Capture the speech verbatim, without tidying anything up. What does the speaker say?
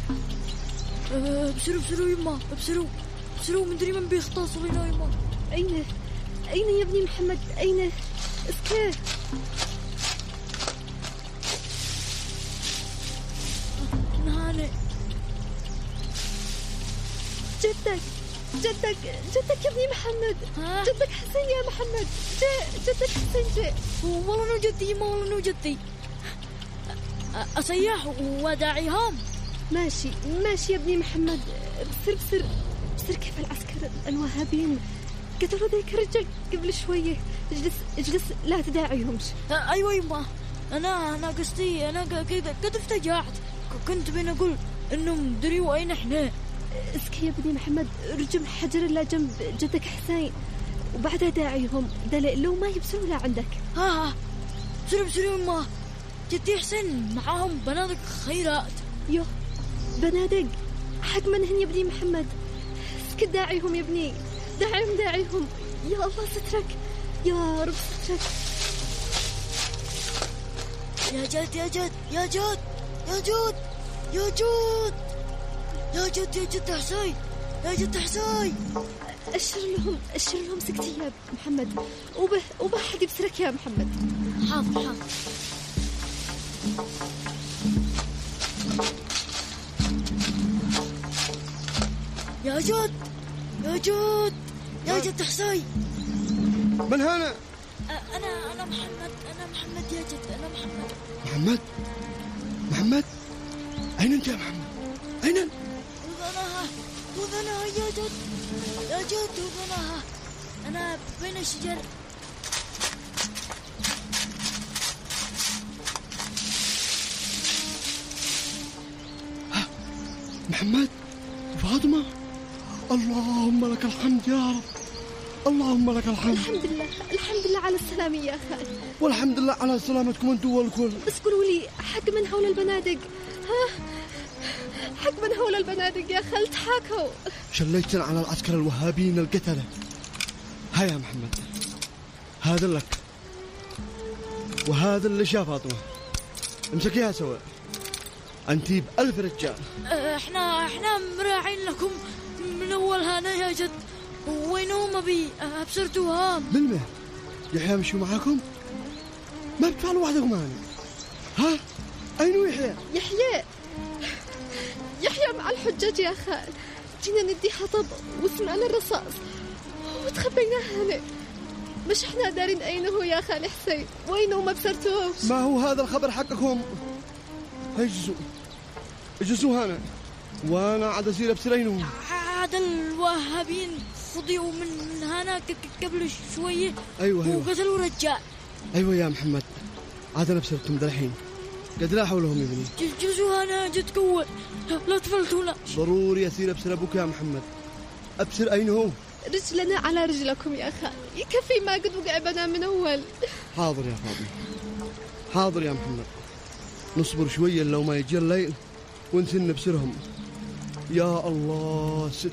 ابشروا ابشروا يما، ابشروا ابشروا، مدري من بيختص لنا يما. أين أين يا ابني محمد؟ أين؟ اسكت. نهاني. جدك جدك جدك يا ابني محمد. ها؟ جدك حسين يا محمد. جاء جدك حسين جاء. والله انه جدي يما، والله انه جدي. أسيح وداعيهم. ماشي ماشي يا ابني محمد. بسر بسر بسر كيف العسكر الوهابيين قتلوا ذيك الرجال قبل شوية. اجلس اجلس لا تداعيهمش. أيوة يما، أنا أنا قصدي أنا قد افتجعت، كنت بين أقول إنهم دريوا أين إحنا. اسكي يا ابني محمد، رجم الحجر اللي جنب جدك حسين وبعدها داعيهم، دل لو ما يبصروا لا عندك. ها ها بسروا بسروا يما، جدي حسين معاهم بنادق خيرات. يو بنادق حق منهن يا ابني محمد؟ اسكت داعيهم يا ابني، داعيهم داعيهم. يا الله سترك يا رب سترك. يا جد يا جد يا جد يا جد يا جد يا جد يا جد حسين يا جد حسين. أشر لهم أشر لهم سكتي يا محمد، وبه وبه حد يبصرك يا محمد. حاضر حاضر. يا جد يا جد يا جد حسين. من هنا؟ أنا أنا محمد، أنا محمد يا جد، أنا محمد. محمد محمد أين أنت يا محمد؟ أين أنت؟ وذناها وذناها يا جد يا جد وذناها. أنا بين الشجر. ها محمد فاطمة، اللهم لك الحمد يا رب، اللهم لك الحمد. الحمد لله الحمد لله على السلامة يا خال. والحمد لله على سلامتكم انتم والكل. بس قولوا لي حق من هول البنادق؟ ها حق من هول البنادق يا خال؟ تحاكوا شليتنا على العسكر الوهابيين القتلة. هيا يا محمد، هذا لك وهذا اللي شاف فاطمة، امسكيها سوا انتي بألف رجال. احنا احنا مراعين لكم من اول هنا يا جد. وينهم ابي ابصرتوها؟ بالمه يحيى مشوا معاكم؟ ما بتفعلوا وحدكم معنا؟ ها اين يحيى؟ يحيى يحيى مع الحجاج يا خال. جينا ندي حطب وسمعنا الرصاص وتخبينا هنا. مش احنا دارين اين هو يا خال حسين؟ وينه ما بصرتوش؟ ما هو هذا الخبر حقكم؟ اجلسوا اجلسوا هنا وانا عاد اسير ابصرينه. هذا الوهابين خضيوا من من هنا قبل شويه. ايوه ايوه وقتلوا رجال. ايوه يا محمد، عاد انا ابصرتهم ذا الحين قد لا حولهم يا ابني. جلسوا هنا جد قوة، لا تفلتونا. ضروري اسير ابصر ابوك يا محمد. ابصر اين هو؟ رجلنا على رجلكم يا خال، يكفي ما قد وقع بنا من اول. حاضر يا فاضل، حاضر يا محمد. نصبر شوية لو ما يجي الليل ونسن نبصرهم. يا الله ستر